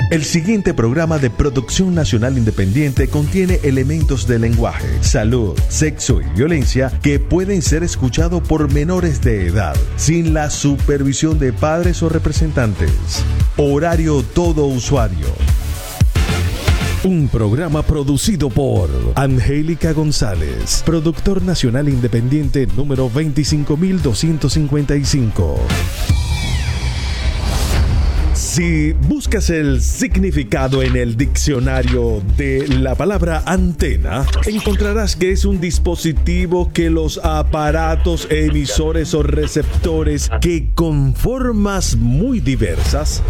El siguiente programa de producción nacional independiente contiene elementos de lenguaje, salud, sexo y violencia que pueden ser escuchados por menores de edad, sin la supervisión de padres o representantes. Horario todo usuario. Un programa producido por Angélica González, productor nacional independiente número 25255. Si buscas el significado en el diccionario de la palabra antena, encontrarás que es un dispositivo que los aparatos emisores o receptores que con formas muy diversas